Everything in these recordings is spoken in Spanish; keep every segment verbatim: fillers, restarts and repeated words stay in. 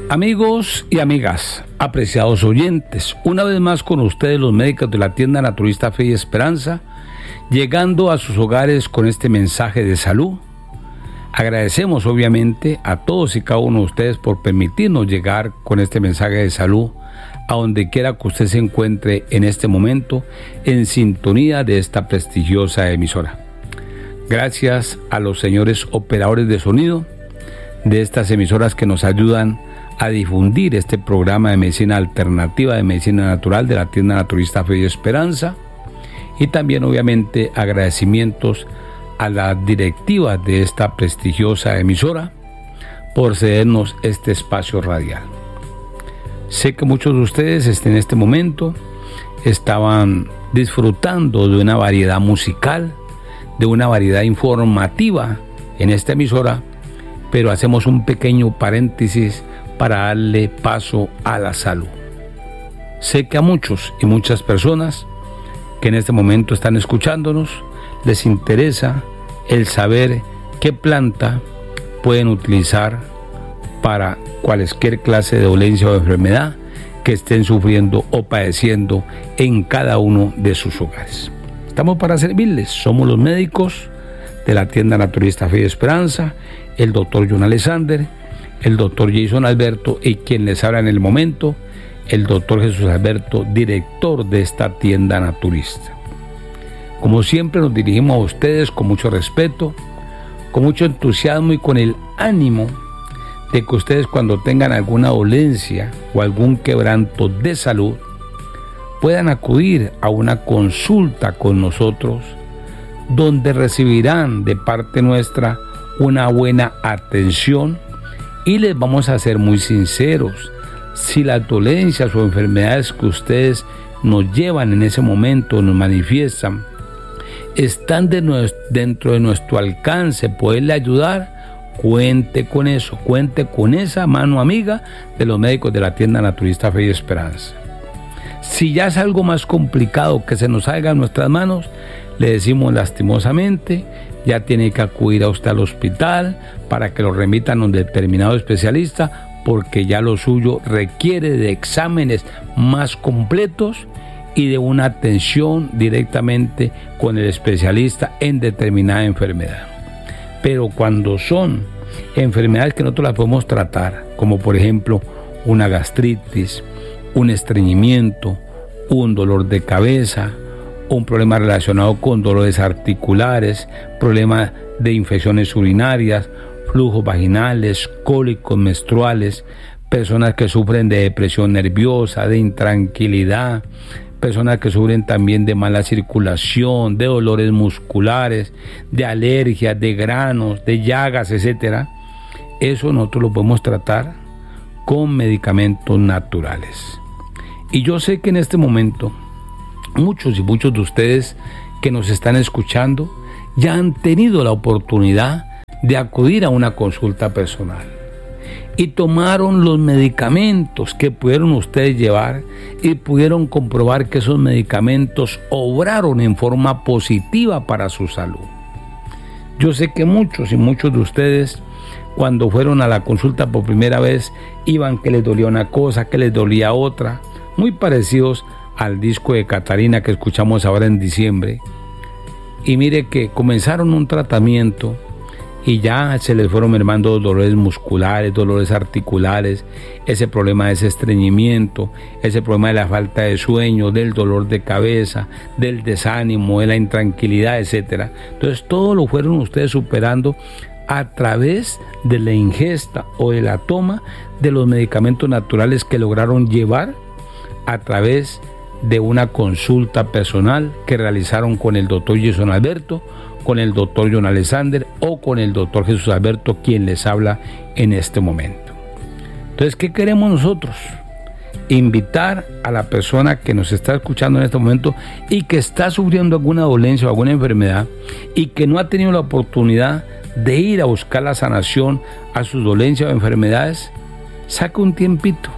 Amigos y amigas, apreciados oyentes, una vez más con ustedes los médicos de la tienda Naturista Fe y Esperanza, llegando a sus hogares con este mensaje de salud. Agradecemos obviamente a todos y cada uno de ustedes por permitirnos llegar con este mensaje de salud a donde quiera que usted se encuentre en este momento en sintonía de esta prestigiosa emisora. Gracias a los señores operadores de sonido de estas emisoras que nos ayudan a difundir este programa de medicina alternativa, de medicina natural de la tienda Naturista Fe y Esperanza, y también obviamente agradecimientos a las directivas de esta prestigiosa emisora por cedernos este espacio radial. Sé que muchos de ustedes en este momento estaban disfrutando de una variedad musical, de una variedad informativa en esta emisora, pero hacemos un pequeño paréntesis para darle paso a la salud. Sé que a muchos y muchas personas que en este momento están escuchándonos les interesa el saber qué planta pueden utilizar para cualquier clase de dolencia o enfermedad que estén sufriendo o padeciendo en cada uno de sus hogares. Estamos para servirles, somos los médicos de la tienda Naturista Fe y Esperanza, el doctor John Alexander, el doctor Jason Alberto y quien les habla en el momento, el doctor Jesús Alberto, director de esta tienda naturista. Como siempre nos dirigimos a ustedes con mucho respeto, con mucho entusiasmo y con el ánimo de que ustedes cuando tengan alguna dolencia o algún quebranto de salud puedan acudir a una consulta con nosotros donde recibirán de parte nuestra una buena atención. Y les vamos a ser muy sinceros, si las dolencias o enfermedades que ustedes nos llevan en ese momento, nos manifiestan, están de nuestro, dentro de nuestro alcance, poderle ayudar, cuente con eso, cuente con esa mano amiga de los médicos de la tienda Naturista Fe y Esperanza. Si ya es algo más complicado que se nos salga en nuestras manos, le decimos lastimosamente, ya tiene que acudir a usted al hospital para que lo remitan a un determinado especialista, porque ya lo suyo requiere de exámenes más completos y de una atención directamente con el especialista en determinada enfermedad. Pero cuando son enfermedades que nosotros las podemos tratar, como por ejemplo una gastritis, un estreñimiento, un dolor de cabeza, un problema relacionado con dolores articulares, problemas de infecciones urinarias, flujos vaginales, cólicos menstruales, personas que sufren de depresión nerviosa, de intranquilidad, personas que sufren también de mala circulación, de dolores musculares, de alergias, de granos, de llagas, etcétera. Eso nosotros lo podemos tratar con medicamentos naturales. Y yo sé que en este momento muchos y muchos de ustedes que nos están escuchando ya han tenido la oportunidad de acudir a una consulta personal y tomaron los medicamentos que pudieron ustedes llevar y pudieron comprobar que esos medicamentos obraron en forma positiva para su salud. Yo sé que muchos y muchos de ustedes cuando fueron a la consulta por primera vez iban que les dolía una cosa, que les dolía otra, muy parecidos al disco de Catarina que escuchamos ahora en diciembre, y mire que comenzaron un tratamiento y ya se les fueron mermando dolores musculares, dolores articulares, ese problema de ese estreñimiento, ese problema de la falta de sueño, del dolor de cabeza, del desánimo, de la intranquilidad, etcétera. Entonces todo lo fueron ustedes superando a través de la ingesta o de la toma de los medicamentos naturales que lograron llevar a través de una consulta personal que realizaron con el doctor Jason Alberto, con el doctor John Alexander o con el doctor Jesús Alberto, quien les habla en este momento. Entonces, ¿qué queremos nosotros? Invitar a la persona que nos está escuchando en este momento y que está sufriendo alguna dolencia o alguna enfermedad y que no ha tenido la oportunidad de ir a buscar la sanación a sus dolencias o enfermedades, saque un tiempito.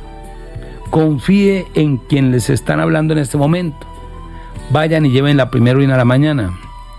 Confíe en quien les están hablando en este momento. Vayan y lleven la primera orina a la mañana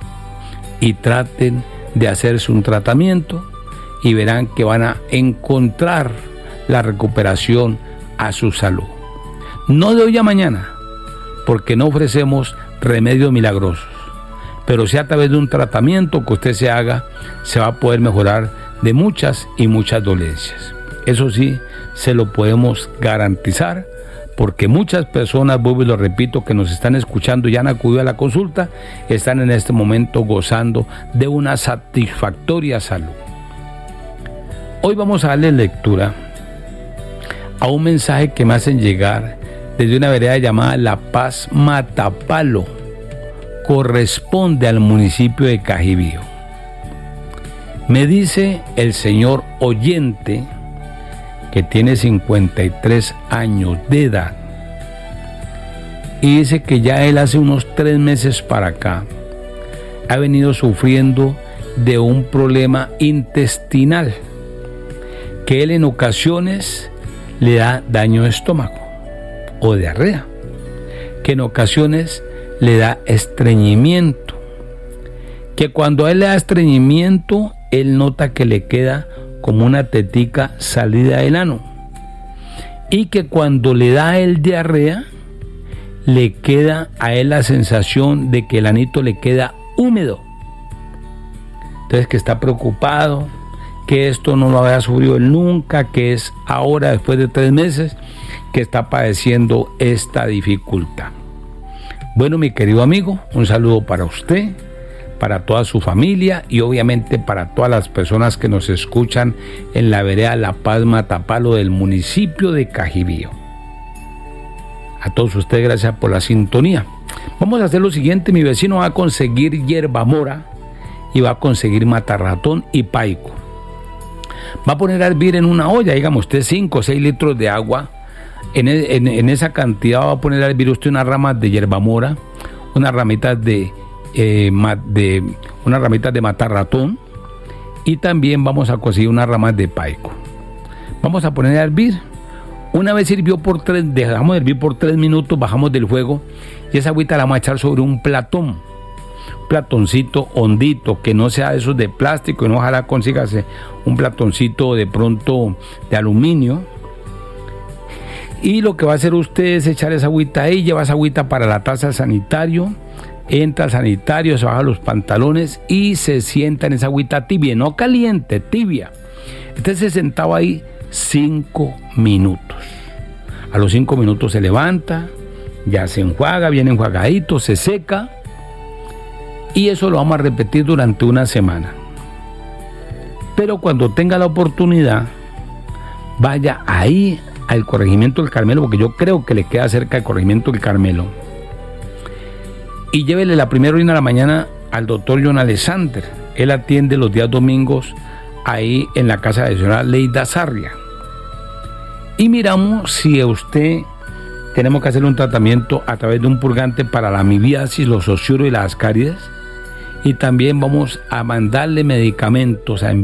y traten de hacerse un tratamiento y verán que van a encontrar la recuperación a su salud. No de hoy a mañana, porque no ofrecemos remedios milagrosos, pero sí a través de un tratamiento que usted se haga, se va a poder mejorar de muchas y muchas dolencias. Eso sí, se lo podemos garantizar, porque muchas personas, vuelvo y lo repito, que nos están escuchando y han acudido a la consulta, están en este momento gozando de una satisfactoria salud. Hoy vamos a darle lectura a un mensaje que me hacen llegar desde una vereda llamada La Paz Matapalo, corresponde al municipio de Cajibío. Me dice el señor oyente, que tiene cincuenta y tres años de edad, y dice que ya él hace unos tres meses para acá ha venido sufriendo de un problema intestinal, que él en ocasiones le da daño de estómago o diarrea, que en ocasiones le da estreñimiento, que cuando a él le da estreñimiento, él nota que le queda como una tetica salida del ano, y que cuando le da el diarrea, le queda a él la sensación de que el anito le queda húmedo. Entonces, que está preocupado, que esto no lo había sufrido él nunca, que es ahora, después de tres meses, que está padeciendo esta dificultad. Bueno, mi querido amigo, un saludo para usted, para toda su familia y obviamente para todas las personas que nos escuchan en la vereda La Paz Matapalo del municipio de Cajibío. A todos ustedes, gracias por la sintonía. Vamos a hacer lo siguiente: mi vecino va a conseguir hierba mora y va a conseguir matarratón y paico. Va a poner a hervir en una olla, digamos usted cinco o seis litros de agua. En, en, en esa cantidad va a poner a hervir usted unas ramas de hierba mora, unas ramitas de Eh, de unas ramitas de matarratón, y también vamos a conseguir unas ramas de paico. Vamos a poner a hervir. Una vez hirvió por tres, dejamos de hervir por tres minutos, bajamos del fuego y esa agüita la vamos a echar sobre un platón, un platoncito hondito, que no sea de esos de plástico, y no, ojalá consígase un platoncito de pronto de aluminio. Y lo que va a hacer usted es echar esa agüita ahí, lleva esa agüita para la taza del sanitario. Entra al sanitario, se baja los pantalones y se sienta en esa agüita tibia, no caliente, tibia. Usted se sentaba ahí cinco minutos. A los cinco minutos se levanta, ya se enjuaga, viene enjuagadito, se seca, y eso lo vamos a repetir durante una semana. Pero cuando tenga la oportunidad, vaya ahí al Corregimiento del Carmelo, porque yo creo que le queda cerca del Corregimiento del Carmelo, y llévele la primera orina a la mañana al doctor John Alexander. Él atiende los días domingos ahí en la casa de la señora Leida Sarria. Y miramos si a usted tenemos que hacerle un tratamiento a través de un purgante para la amibiasis, los ociuros y las ascáridas. Y también vamos a mandarle medicamentos, a